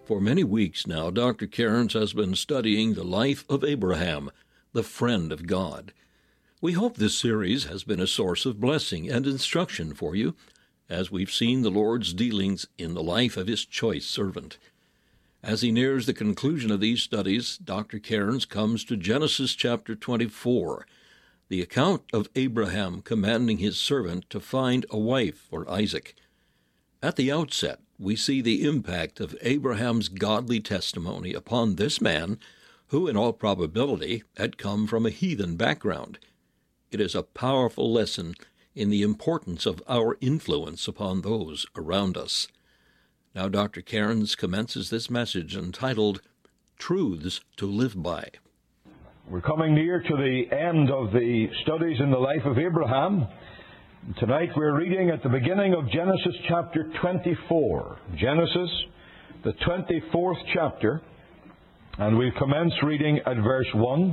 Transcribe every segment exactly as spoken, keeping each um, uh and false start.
For many weeks now, Doctor Cairns has been studying the life of Abraham, the friend of God. We hope this series has been a source of blessing and instruction for you, as we've seen the Lord's dealings in the life of his choice servant. As he nears the conclusion of these studies, Doctor Cairns comes to Genesis chapter twenty-four, the account of Abraham commanding his servant to find a wife for Isaac. At the outset, we see the impact of Abraham's godly testimony upon this man, who in all probability had come from a heathen background. It is a powerful lesson in the importance of our influence upon those around us. Now Doctor Cairns commences this message entitled, Truths to Live By. We're coming near to the end of the studies in the life of Abraham. Tonight we're reading at the beginning of Genesis chapter twenty-four. Genesis, the twenty-fourth chapter, and we'll commence reading at verse one.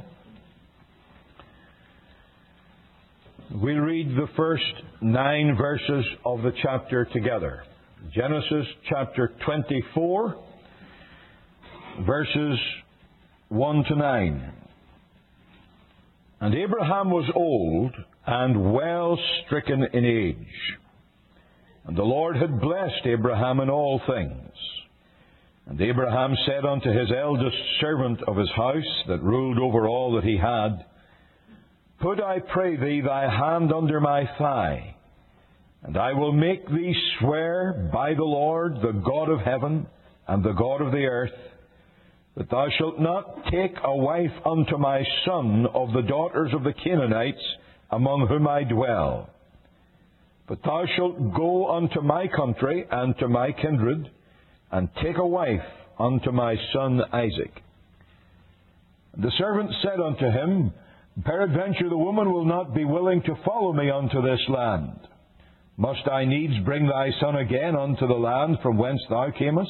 We'll read the first nine verses of the chapter together. Genesis chapter twenty-four, verses one to nine. And Abraham was old and well stricken in age. And the Lord had blessed Abraham in all things. And Abraham said unto his eldest servant of his house, that ruled over all that he had, Put, I pray thee, thy hand under my thigh, and I will make thee swear by the Lord, the God of heaven and the God of the earth, that thou shalt not take a wife unto my son of the daughters of the Canaanites, among whom I dwell. But thou shalt go unto my country and to my kindred, and take a wife unto my son Isaac. The servant said unto him, Peradventure the woman will not be willing to follow me unto this land. Must I needs bring thy son again unto the land from whence thou camest?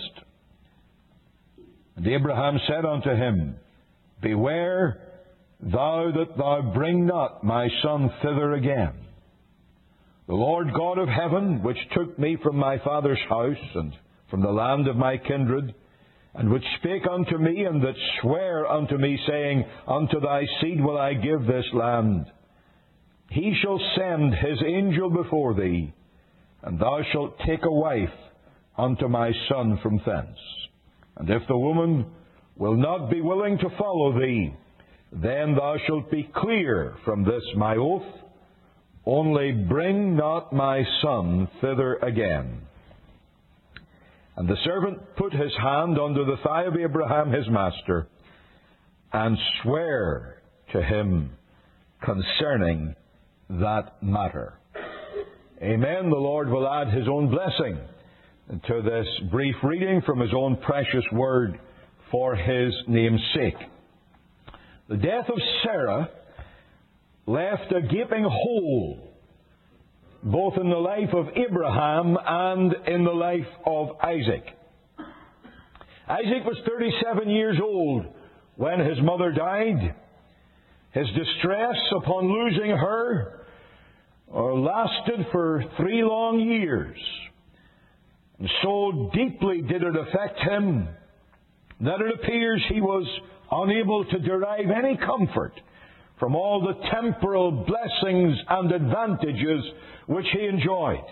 And Abraham said unto him, Beware thou that thou bring not my son thither again. The Lord God of heaven, which took me from my father's house, and from the land of my kindred, and which spake unto me, and that sware unto me, saying, Unto thy seed will I give this land, he shall send his angel before thee, and thou shalt take a wife unto my son from thence. And if the woman will not be willing to follow thee, then thou shalt be clear from this my oath, only bring not my son thither again. And the servant put his hand under the thigh of Abraham his master, and sware to him concerning that matter. Amen. The Lord will add his own blessing to this brief reading from his own precious word for his name's sake. The death of Sarah left a gaping hole both in the life of Abraham and in the life of Isaac. Isaac was thirty-seven years old when his mother died. His distress upon losing her lasted for three long years. And so deeply did it affect him that it appears he was unable to derive any comfort from all the temporal blessings and advantages which he enjoyed.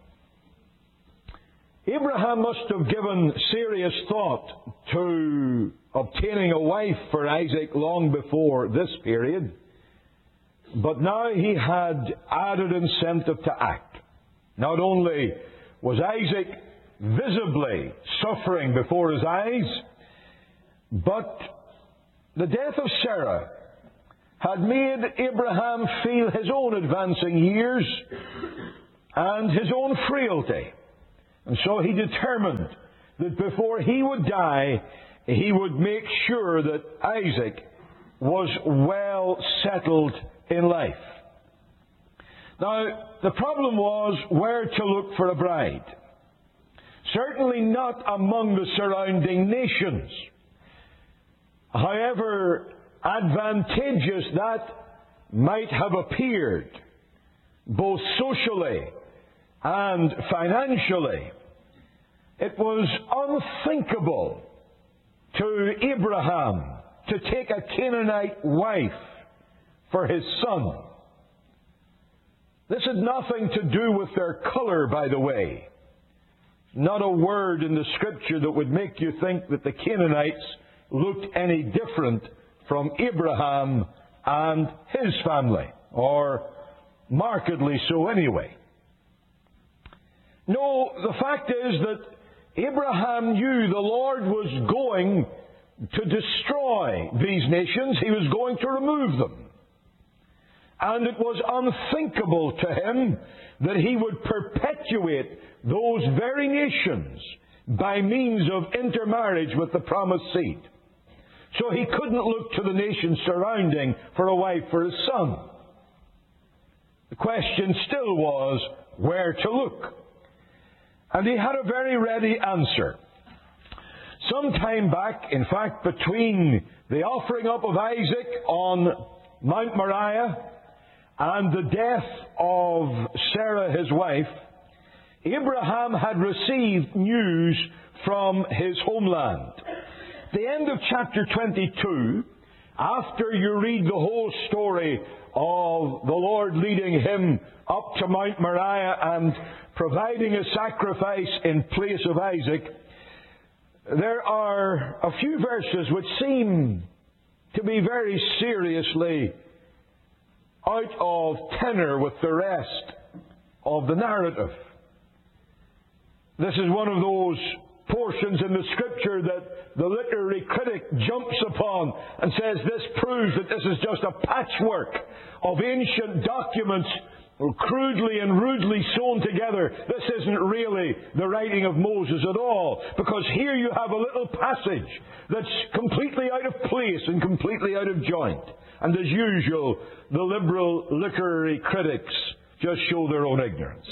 Abraham must have given serious thought to obtaining a wife for Isaac long before this period, but now he had added incentive to act. Not only was Isaac visibly suffering before his eyes, but the death of Sarah had made Abraham feel his own advancing years and his own frailty. And so he determined that before he would die, he would make sure that Isaac was well settled in life. Now, the problem was where to look for a bride. Certainly not among the surrounding nations. However advantageous that might have appeared, both socially and financially, it was unthinkable to Abraham to take a Canaanite wife for his son. This had nothing to do with their color, by the way. Not a word in the Scripture that would make you think that the Canaanites looked any different from Abraham and his family, or markedly so anyway. No, the fact is that Abraham knew the Lord was going to destroy these nations. He was going to remove them. And it was unthinkable to him that he would perpetuate those very nations by means of intermarriage with the promised seed. So he couldn't look to the nations surrounding for a wife for his son. The question still was where to look. And he had a very ready answer. Some time back, in fact, between the offering up of Isaac on Mount Moriah and the death of Sarah, his wife, Abraham had received news from his homeland. At the end of chapter twenty-two, after you read the whole story of the Lord leading him up to Mount Moriah and providing a sacrifice in place of Isaac, there are a few verses which seem to be very seriously out of tenor with the rest of the narrative. This is one of those portions in the Scripture that the literary critic jumps upon and says this proves that this is just a patchwork of ancient documents crudely and rudely sewn together. This isn't really the writing of Moses at all, because here you have a little passage that's completely out of place and completely out of joint. And as usual, the liberal literary critics just show their own ignorance.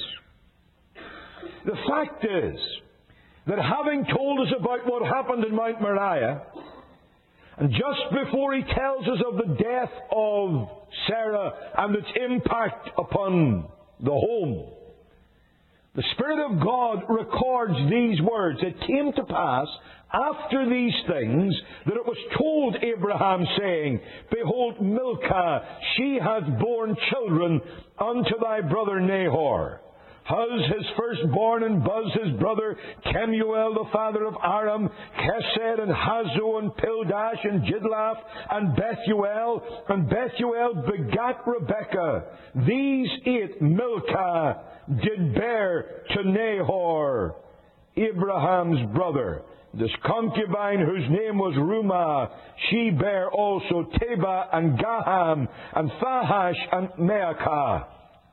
The fact is that having told us about what happened in Mount Moriah, and just before he tells us of the death of Sarah and its impact upon the home, the Spirit of God records these words. It came to pass after these things that it was told Abraham, saying, Behold, Milcah, she hath borne children unto thy brother Nahor. Huz his firstborn, and Buz his brother, Kemuel the father of Aram, Chesed and Hazo and Pildash and Jidlaph and Bethuel, and Bethuel begat Rebekah. These eight Milcah did bear to Nahor, Abraham's brother. This concubine, whose name was Rumah, she bare also Teba and Gaham and Thahash and Maacah.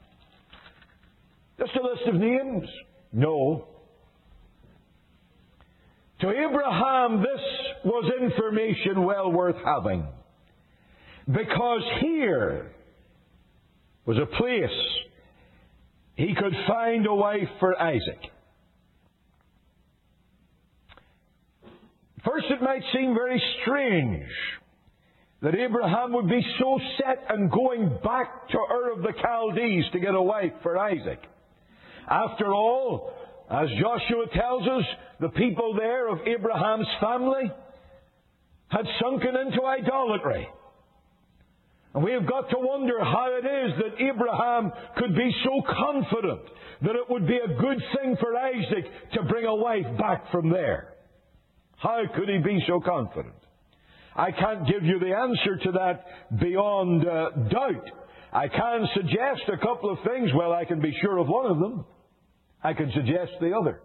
Just a list of names? No. To Abraham, this was information well worth having, because here was a place he could find a wife for Isaac. First, it might seem very strange that Abraham would be so set on going back to Ur of the Chaldees to get a wife for Isaac. After all, as Joshua tells us, the people there of Abraham's family had sunken into idolatry. And we have got to wonder how it is that Abraham could be so confident that it would be a good thing for Isaac to bring a wife back from there. How could he be so confident? I can't give you the answer to that beyond uh, doubt. I can suggest a couple of things. Well, I can be sure of one of them. I can suggest the other.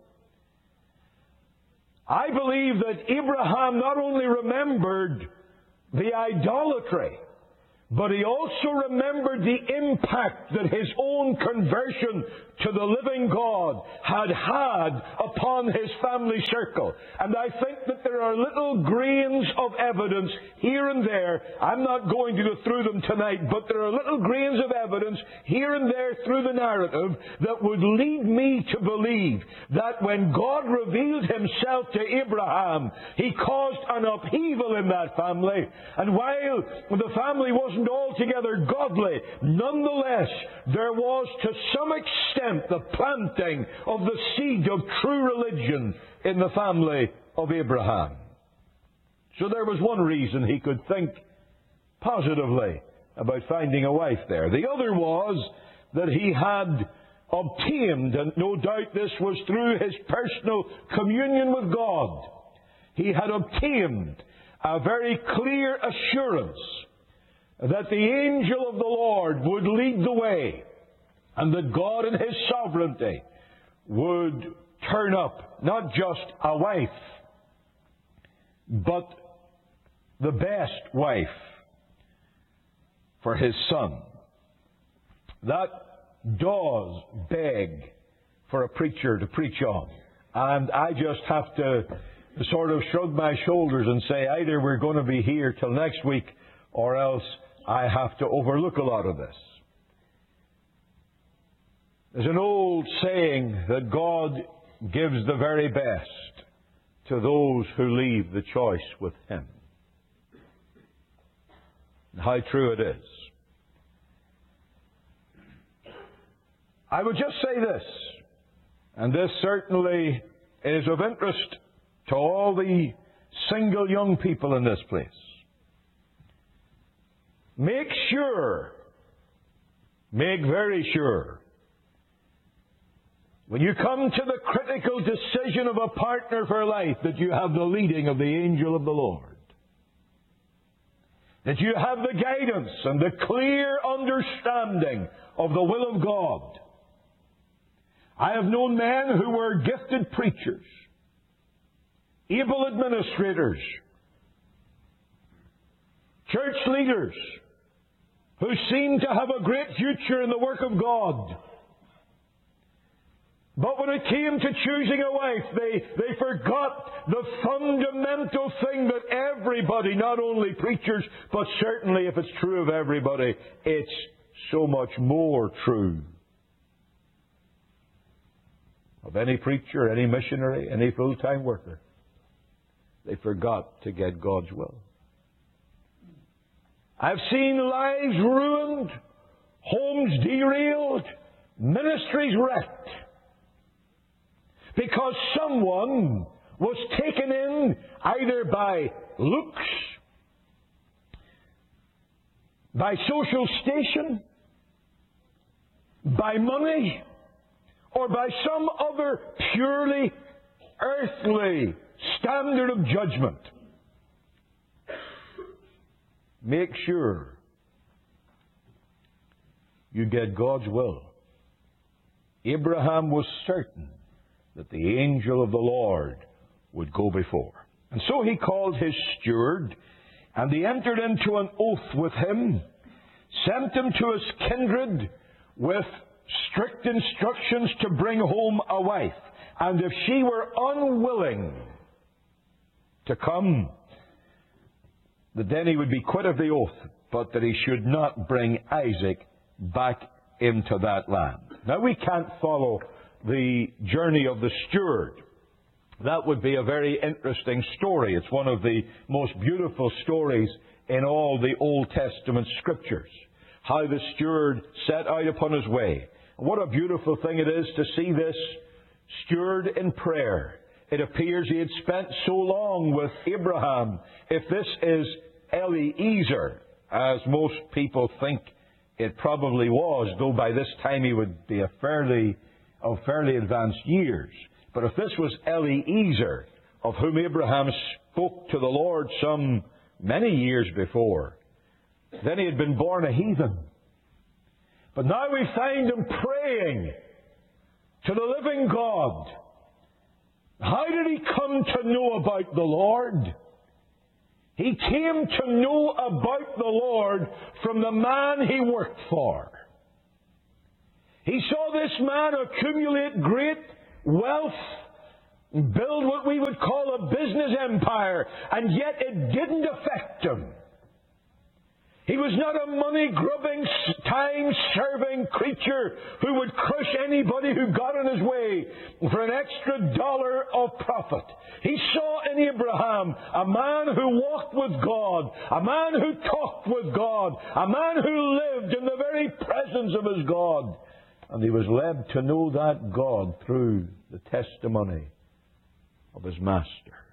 I believe that Abraham not only remembered the idolatry, but he also remembered the impact that his own conversion to the living God had had upon his family circle. And I think that there are little grains of evidence here and there. I'm not going to go through them tonight, but there are little grains of evidence here and there through the narrative that would lead me to believe that when God revealed himself to Abraham, he caused an upheaval in that family. And while the family wasn't altogether godly, nonetheless, there was to some extent the planting of the seed of true religion in the family of Abraham. So there was one reason he could think positively about finding a wife there. The other was that he had obtained, and no doubt this was through his personal communion with God, he had obtained a very clear assurance that the angel of the Lord would lead the way, and that God in His sovereignty would turn up not just a wife, but the best wife for his son. That does beg for a preacher to preach on. And I just have to sort of shrug my shoulders and say either we're going to be here till next week or else I have to overlook a lot of this. There's an old saying that God gives the very best to those who leave the choice with Him. And how true it is. I would just say this, and this certainly is of interest to all the single young people in this place. Make sure, make very sure, when you come to the critical decision of a partner for life, that you have the leading of the angel of the Lord. That you have the guidance and the clear understanding of the will of God. I have known men who were gifted preachers, able administrators, church leaders, who seemed to have a great future in the work of God. But when it came to choosing a wife, they, they forgot the fundamental thing that everybody, not only preachers, but certainly if it's true of everybody, it's so much more true of any preacher, any missionary, any full-time worker. They forgot to get God's will. I've seen lives ruined, homes derailed, ministries wrecked, because someone was taken in either by looks, by social station, by money, or by some other purely earthly standard of judgment. Make sure you get God's will. Abraham was certain that the angel of the Lord would go before. And so he called his steward, and he entered into an oath with him, sent him to his kindred with strict instructions to bring home a wife. And if she were unwilling to come, that then he would be quit of the oath, but that he should not bring Isaac back into that land. Now we can't follow the journey of the steward. That would be a very interesting story. It's one of the most beautiful stories in all the Old Testament Scriptures. How the steward set out upon his way. What a beautiful thing it is to see this steward in prayer. It appears he had spent so long with Abraham. If this is Eliezer, as most people think it probably was, though by this time he would be a fairly of fairly advanced years. But if this was Eliezer, of whom Abraham spoke to the Lord some many years before, then he had been born a heathen. But now we find him praying to the living God. How did he come to know about the Lord? He came to know about the Lord from the man he worked for. He saw this man accumulate great wealth, build what we would call a business empire, and yet it didn't affect him. He was not a money-grubbing, time-serving creature who would crush anybody who got in his way for an extra dollar of profit. He saw in Abraham a man who walked with God, a man who talked with God, a man who lived in the very presence of his God. And he was led to know that God through the testimony of his master.